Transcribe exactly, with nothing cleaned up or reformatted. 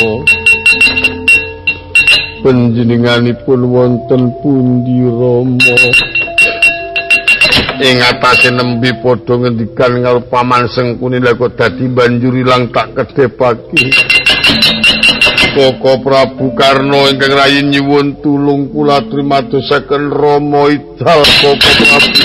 Panjenenganipun wonten pundi Rama? Ing atase nembe padha ngendikan karo Paman Sengkuni lha kok dadi banjur ilang tak kedhepake. Koko Prabu Karna ingkang rayi nyuwun tulung kula aturmadosaken Rama idal Koko Prabu.